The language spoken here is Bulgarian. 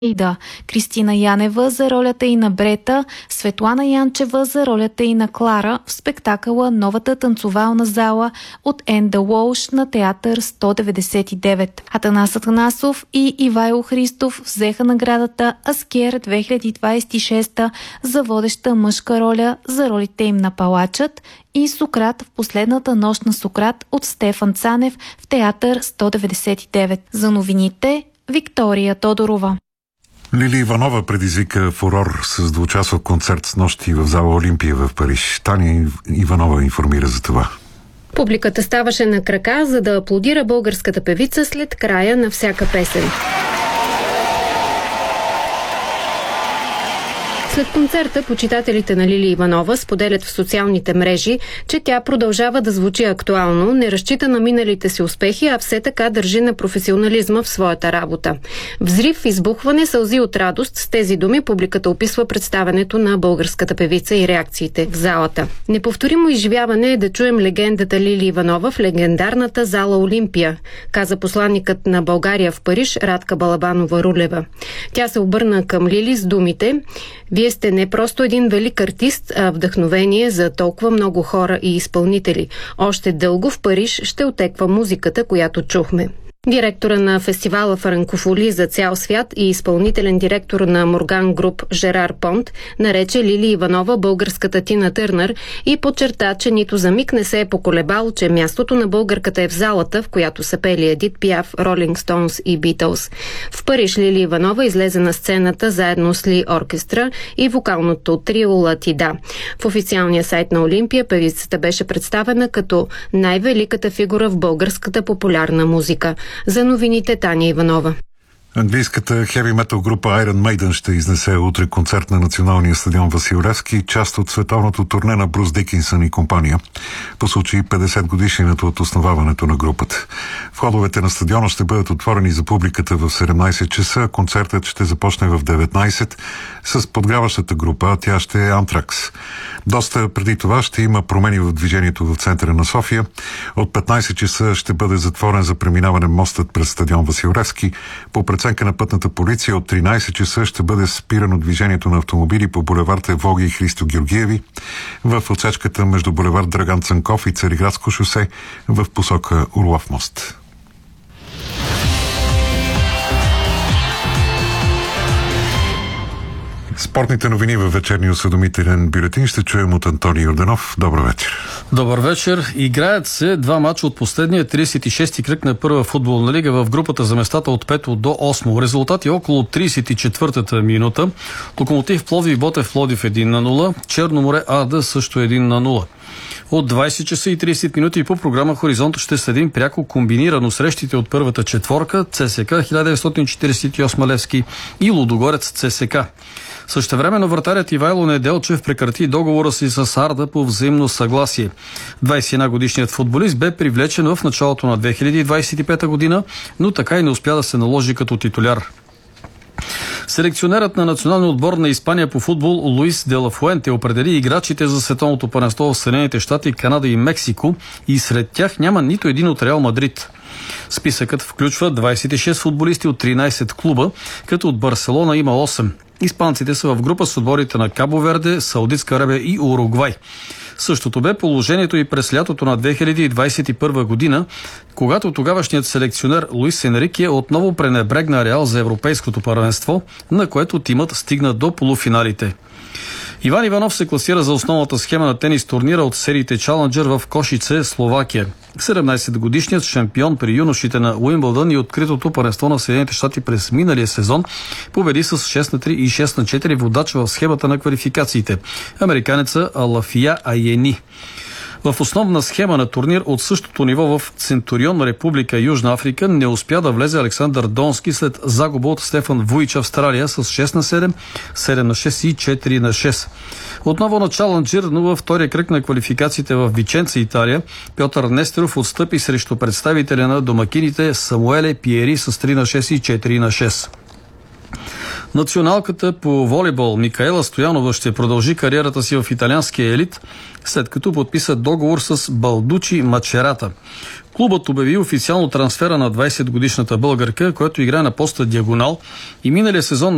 Ида, Кристина Янева за ролята и на Брета, Светлана Янчева за ролята и на Клара в спектакъла «Новата танцовална зала» от Енда Уолш на театър 199. Атанас Атанасов и Ивайло Христов взеха наградата Аскер 2026 за водеща мъжка роля за ролите им на Палачът и Сократ в последната нощ на Сократ от Стефан Цанев в театър 199. За новините Виктория Тодорова. Лили Иванова предизвика фурор с двучасов концерт с нощи в зала Олимпия в Париж. Таня Иванова информира за това. Публиката ставаше на крака, за да аплодира българската певица след края на всяка песен. След концерта почитателите на Лили Иванова споделят в социалните мрежи, че тя продължава да звучи актуално, не разчита на миналите си успехи, а все така държи на професионализма в своята работа. Взрив, избухване, сълзи от радост. С тези думи публиката описва представянето на българската певица и реакциите в залата. Неповторимо изживяване е да чуем легендата Лили Иванова в легендарната зала Олимпия, каза посланникът на България в Париж Радка Балабанова-Рулева. Тя се обърна към Лили с думите: "Вие сте не просто един велик артист, а вдъхновение за толкова много хора и изпълнители. Още дълго в Париж ще отеква музиката, която чухме." Директора на фестивала Франкофоли за цял свят и изпълнителен директор на Морган Груп Жерар Понт нарече Лили Иванова българската Тина Търнър и подчерта, че нито за миг не се е поколебал, че мястото на българката е в залата, в която са пели Едит Пиаф, Ролинг Стоунс и Битълс. В Париж Лили Иванова излезе на сцената заедно с Ли Оркестра и вокалното трио Латида. В официалния сайт на Олимпия певицата беше представена като най-великата фигура в българската популярна музика. За новините Таня Иванова. Английската хеви метал група Iron Maiden ще изнесе утре концерт на националния стадион Васил Левски, част от световното турне на Брус Дикинсън и компания, по случай 50 годишнината от основаването на групата. Входовете на стадиона ще бъдат отворени за публиката в 17 часа, концертът ще започне в 19 с подгряващата група, тя ще е Anthrax. Доста преди това ще има промени в движението в центъра на София. От 15 часа ще бъде затворен за преминаване мостът през стадион Васил Левски. По преценка на пътната полиция от 13 часа ще бъде спирано движението на автомобили по булевард Евлоги и Христо Георгиеви в отсечката между булевард Драган Цанков и Цариградско шосе в посока Орлов мост. Спортните новини във вечерния осведомителен бюлетин ще чуем от Антоний Йорданов. Добър вечер. Добър вечер. Играят се два мача от последния 36-ти кръг на първа футболна лига в групата за местата от 5 до 8. Резултати около 34-та минута. Локомотив Пловдив и Ботев Пловдив 1-0. Черноморе АД също 1-0. От 20 часа и 30 минути по програма Хоризонт ще следим пряко комбинирано срещите от първата четворка ЦСК 1948 Левски и Лудогорец ЦСК. Същевременно вратарят Ивайло Неделчев прекрати договора си с Арда по взаимно съгласие. 21-годишният футболист бе привлечен в началото на 2025 година, но така и не успя да се наложи като титуляр. Селекционерът на националния отбор на Испания по футбол Луис де ла Фуенте определи играчите за световното първенство в Съединените щати, Канада и Мексико и сред тях няма нито един от Реал Мадрид. Списъкът включва 26 футболисти от 13 клуба, като от Барселона има 8. Испанците са в група с отборите на Кабо Верде, Саудитска Арабия и Уругвай. Същото бе положението и през лятото на 2021 година, когато тогавашният селекционер Луис Енрике отново пренебрегна Реал за европейското първенство, на което тимът стигна до полуфиналите. Иван Иванов се класира за основната схема на тенис турнира от сериите Чаленджър в Кошице, Словакия. 17-годишният шампион при юношите на Уимбълдън и откритото първенство на Съединените щати през миналия сезон победи с 6-3 и 6-4 водач в схемата на квалификациите. Американеца Алафия Айени. В основна схема на турнир от същото ниво в Центурион, Република Южна Африка, не успя да влезе Александър Донски след загуба от Стефан Вуич Австралия с 6-7, 7-6 и 4-6. Отново на Чаленджър, но във втория кръг на квалификациите в Виченца, Италия, Пьотър Нестеров отстъпи срещу представителя на домакините Самуеле Пиери с 3-6 и 4-6. Националката по волейбол Микаела Стоянова ще продължи кариерата си в италианския елит, след като подписа договор с Балдучи Мачерата. Клубът обяви официално трансфера на 20-годишната българка, която играе на поста диагонал и миналия сезон